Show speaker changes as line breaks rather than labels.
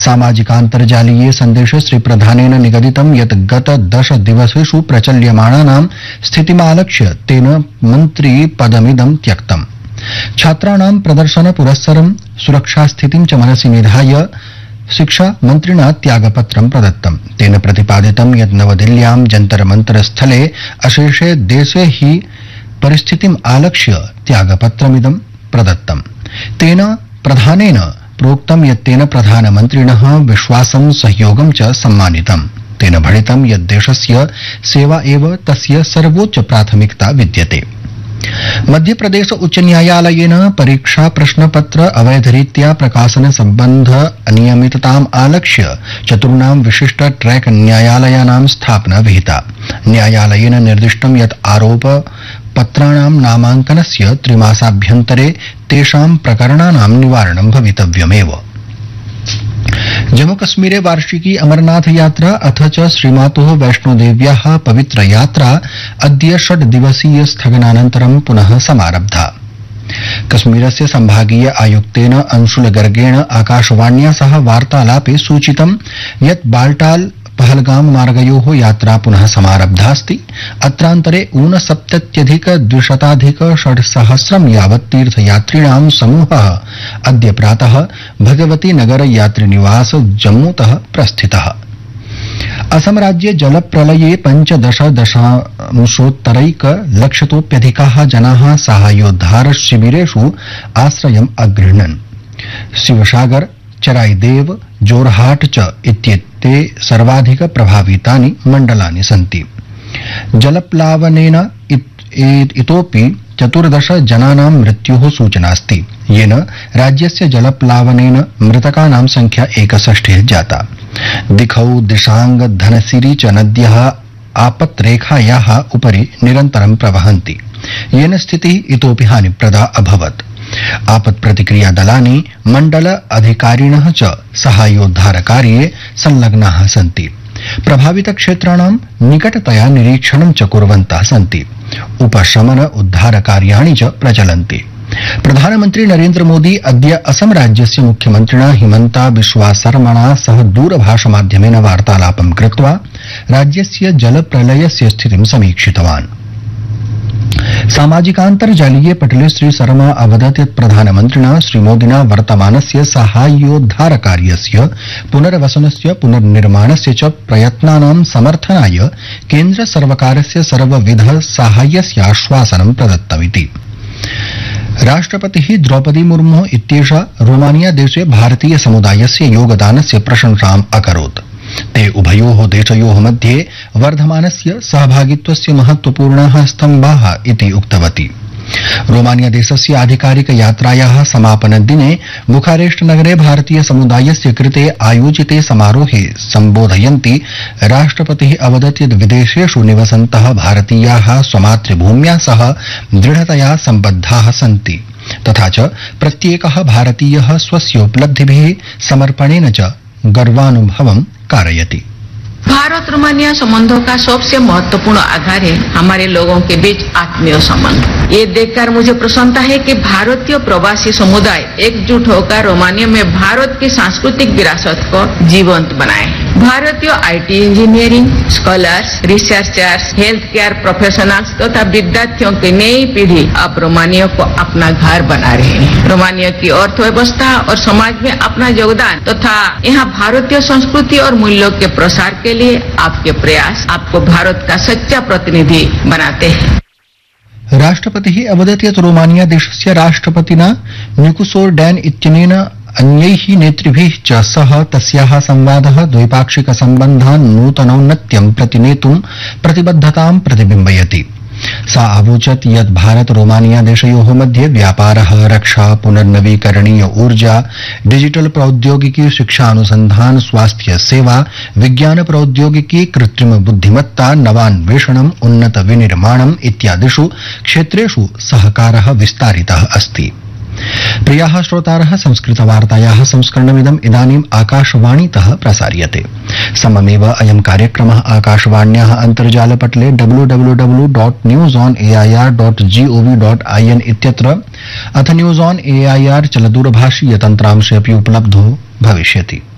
सामाजिकान्तर्जालीये सन्देशे श्रीप्रधानेन निगदितं यत् गत 10 दिवसेषु प्रचल्यमानानां स्थितिमालक्ष्य तेन मन्त्रिपदमिदं त्यक्तम्। छात्राणां प्रदर्शन पुरस्सरं सुरक्षास्थितिं च मनसि निधाय शिक्षा मन्त्रिणा त्यागपत्रं प्रदत्तम्। तेन प्रतिपादितं यत् नवदिल्ल्यां जन्तर मन्तर स्थले अशेषे देशे हि परिस्थितिम् आलक्ष्य त्यागपत्रमिदं प्रदत्तम्। तेन प्रधानेन प्रोक्तं यत् तेन प्रधानमन्त्रिणः विश्वासं सहयोगं च सम्मानितम्। तेन भणितं यत् देशस्य सेवा एव तस्य सर्वोच्च प्राथमिकता विद्यते। मध्यप्रदेश उच्च न्यायालयेन परीक्षा प्रश्नपत्र अवैधरीत्या प्रकाशन सम्बन्ध अनियमितताम् आलक्ष्य 4 विशिष्ट ट्रैक न्यायालयानां स्थापना विहिता। न्यायालयेन निर्दिष्टं यत् आरोप पत्राणां नामाङ्कनस्य 3 मासाभ्यन्तरे तेषां प्रकरणानां निवारणं भवितव्यमेव। जम्मूकश्मीरे वार्षिकी अमरनाथ यात्रा अथ च श्रीमातुः वैष्णोदेव्याः पवित्र यात्रा अद्य 6 दिवसीय स्थगनानन्तरं पुनः समारब्धा। कश्मीरस्य संभागीय आयुक्तेन अंशुल गर्गेण आकाशवाण्या सह वार्तालापे सूचितं यत् बाल्टाल पहलगाम मार्गयोः यात्रा पुनः समारब्धास्ति। अत्रान्तरे 69,200,600 यावत् तीर्थयात्रिणां समूहः अद्य प्रातः भगवती नगर यात्रिनिवास जम्मूतः प्रस्थितः। असम राज्ये जलप्रलये 15.1 जनाः साहाय्योद्धार शिविरेषु आश्रयम् अगृह्णन्। शिवसागर, चराईदेव, जोरहाट च इत्येते सर्वाधिक प्रभावितानि मण्डलानि सन्ति। जलप्लावनेन इतोपि 14 जनानां मृत्योः सूचनास्ति, येन राज्यस्य जलप्लावनेन मृतकानां संख्या 61 जाता। दिखौ, दिशांग, धनसिरी च नद्यः आपत्रेखायाः उपरि निरन्तरं प्रवहन्ति, येन स्थितिः इतोपि हानिप्रदा अभवत्। आपत्प्रतिक्रिया दलानि, मण्डल अधिकारिणः च साहाय्योद्धारकार्ये संलग्नाः सन्ति। प्रभावित क्षेत्राणां निकटतया निरीक्षणं च कुर्वन्तः सन्ति। उपशमन उद्धार कार्याणि च प्रचलन्ति। प्रधानमन्त्री नरेन्द्र मोदी अद्य असम राज्यस्य मुख्यमन्त्रिणा हिमन्ता बिश्वा शर्मणा सह दूरभाषमाध्यमेन वार्तालापं कृत्वा राज्यस्य जलप्रलयस्य स्थितिं समीक्षितवान्। सामाजिकान्तर्जालीये पटले श्री शर्मा अवदत् यत् प्रधानमन्त्रिणा श्रीमोदिना वर्तमानस्य साहाय्योद्धारकार्यस्य पुनर्वसनस्य पुनर्निर्माणस्य च प्रयत्नानां समर्थनाय केन्द्र सर्वकारस्य सर्वविध साहाय्यस्य आश्वासनं प्रदत्तमिति। राष्ट्रपतिः द्रौपदी मुर्मु इत्येषा रोमानिया देशे भारतीय समुदायस्य योगदानस्य प्रशंसाम् अकरोत्। ते उभयोः देशयोः मध्ये वर्धमानस्य सहभागित्वस्य महत्वपूर्णाः स्तम्भाः इति उक्तवती। रोमानिया देशस्य आधिकारिक यात्रायाः समापनदिने बुखारेस्ट नगरे भारतीय समुदायस्य कृते आयोजिते समारोहे सम्बोधयन्ती राष्ट्रपतिः अवदत् यत् विदेशेषु निवसन्तः भारतीयाः स्वमातृभूम्या सह दृढतया सम्बद्धाः सन्ति, तथा च प्रत्येकः भारतीयः स्वस्योपलब्धिभिः समर्पणेन च गर्वानुभवं कारयति।
भारत रोमानिया संबंधों का सबसे महत्वपूर्ण आधार है हमारे लोगों के बीच आत्मीय संबंध। ये देखकर मुझे प्रसन्नता है कि भारतीय प्रवासी समुदाय एकजुट होकर रोमानिया में भारत की सांस्कृतिक विरासत को जीवंत बनाए। भारतीय IT engineering, scholars, researchers, health care professionals तथा विद्यार्थियों की नई पीढ़ी अब रोमानिया को अपना घर बना रहे हैं। रोमानिया की अर्थव्यवस्था और समाज में अपना योगदान तथा यहाँ भारतीय संस्कृति और मूल्यों के प्रसार के लिए आपके प्रयास आपको भारत का सच्चा प्रतिनिधि बनाते हैं।
राष्ट्रपतिः अवदत् यत् रोमानिया देशस्य राष्ट्रपतिना निकोसोर्डैन इत्यनेन अन्यैः नेतृभिः च सह तस्याः संवादः द्वैपाक्षिक सम्बन्धान् नूतनौन्नत्यं प्रतिनेतुं प्रतिबद्धतां प्रतिबिम्बयति। सा अवोचत् यत् भारत रोमानिया देशयोः मध्ये व्यापारः, रक्षा, पुनर्नवीकरणीय ऊर्जा, डिजिटल प्रौद्योगिकी, शिक्षा अनुसंधान, स्वास्थ्य सेवा, विज्ञान प्रौद्योगिकी, कृत्रिम बुद्धिमत्ता, नवान्वेषणम्, उन्नत विनिर्माणम् इत्यादिषु क्षेत्रेषु सहकारः विस्तारितः अस्ति। प्रियाः श्रोतारः, संस्कृतवार्तायाः संस्करणमिदम् इदानीम् आकाशवाणीतः प्रसार्यते। सममेव अयं कार्यक्रमः आकाशवाण्याः अन्तर्जालपटले www.newsonair.gov.in इत्यत्र अथ न्यूज़ ऑन एआईआर चलदूरभाषीयतन्त्रांशे अपि उपलब्धो भविष्यति।